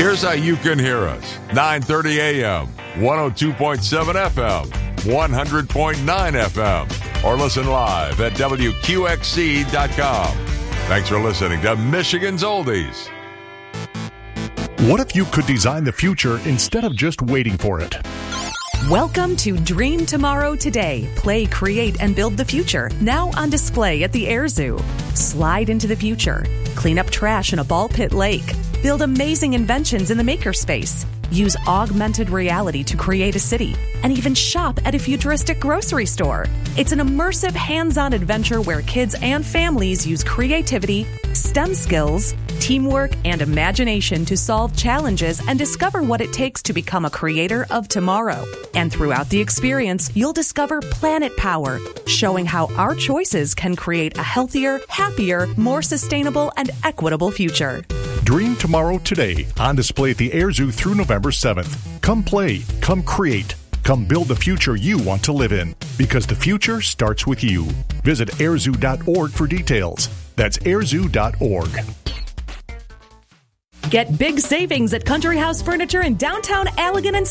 Here's how you can hear us. 9:30 a.m., 102.7 FM, 100.9 FM, or listen live at WQXC.com. Thanks for listening to Michigan's Oldies. What if you could design the future instead of just waiting for it? Welcome to Dream Tomorrow Today. Play, create, and build the future. Now on display at the Air Zoo. Slide into the future. Clean up trash in a ball pit lake. Build amazing inventions in the makerspace. Use augmented reality to create a city. And even shop at a futuristic grocery store. It's an immersive, hands-on adventure where kids and families use creativity, STEM skills, teamwork, and imagination to solve challenges and discover what it takes to become a creator of tomorrow. And throughout the experience, you'll discover Planet Power, showing how our choices can create a healthier, happier, more sustainable, and equitable future. Dream Tomorrow Today, on display at the Air Zoo through November 7th. Come play, come create, come build the future you want to live in, because the future starts with you. Visit airzoo.org for details. That's airzoo.org. Get big savings at Country House Furniture in downtown Allegan and